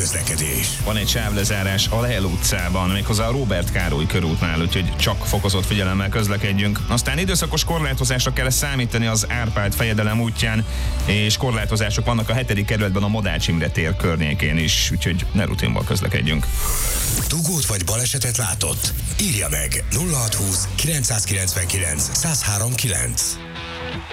közlekedés. Van egy sávlezárás a Lehel utcában, méghozzá a Róbert Károly körútnál, úgyhogy csak fokozott figyelemmel közlekedjünk. Aztán időszakos korlátozásra kell számítani az Árpád fejedelem útján, és korlátozások vannak a 7. kerületben a Modács Imre tér környékén is, úgyhogy ne rutinból közlekedjünk. Dugót vagy balesetet látott? Írja meg 0620 999 1039.